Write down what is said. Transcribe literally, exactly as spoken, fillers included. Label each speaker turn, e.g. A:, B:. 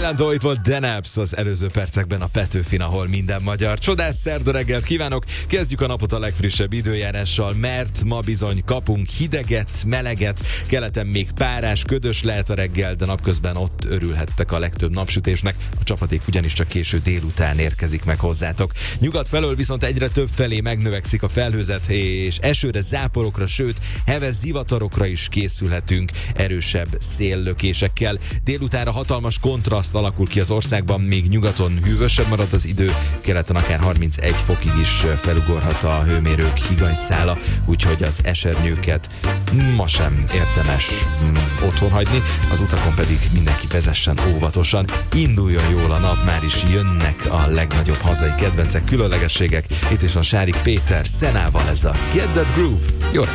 A: Bailando, itt volt Denaps az előző percekben a Petőfin, ahol minden magyar. Csodás szerda reggelt kívánok! Kezdjük a napot a legfrissebb időjárással, mert ma bizony kapunk hideget, meleget, keleten még párás, ködös lehet a reggel, de napközben ott örülhettek a legtöbb napsütésnek. A csapadék ugyanis csak késő délután érkezik meg hozzátok. Nyugat felől viszont egyre több felé megnövekszik a felhőzet, és esőre, záporokra, sőt, heves zivatarokra is készülhetünk erősebb széllökésekkel. Délutánra hatalmas kontraszt alakul ki az országban, még nyugaton hűvösebb marad az idő, keleten akár harmincegy fokig is felugorhat a hőmérők higanyszála, úgyhogy az esernyőket ma sem érdemes mm, otthon hagyni, az utakon pedig mindenki vezessen óvatosan. Induljon jól a nap, már is jönnek a legnagyobb hazai kedvencek, különlegességek. Itt is van Sárik Péter Szenával, ez a Get That Groove. Jó